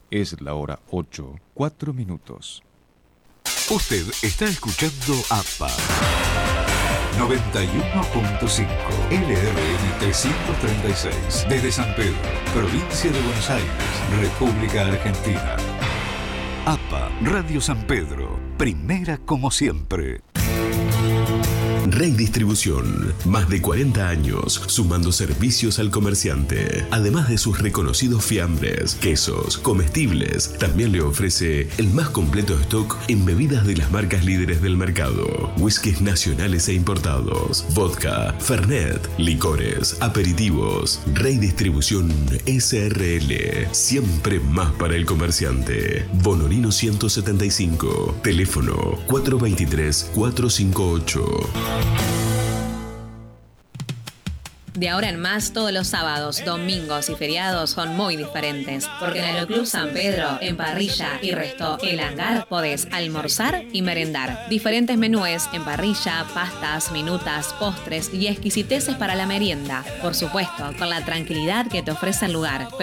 Es la hora 8, 4 minutos. Usted está escuchando APA 91.5 LRM 336 desde San Pedro, provincia de Buenos Aires, República Argentina. APA Radio San Pedro, primera como siempre. Rey Distribución, más de 40 años sumando servicios al comerciante. Además de sus reconocidos fiambres, quesos, comestibles, también le ofrece el más completo stock en bebidas de las marcas líderes del mercado. Whiskies nacionales e importados, vodka, fernet, licores, aperitivos. Rey Distribución SRL, siempre más para el comerciante. Bonorino 175, teléfono 423-458. De ahora en más, todos los sábados, domingos y feriados son muy diferentes, porque en el Club San Pedro, en Parrilla y Resto El Hangar, podés almorzar y merendar. Diferentes menúes en parrilla, pastas, minutas, postres y exquisiteces para la merienda. Por supuesto, con la tranquilidad que te ofrece el lugar,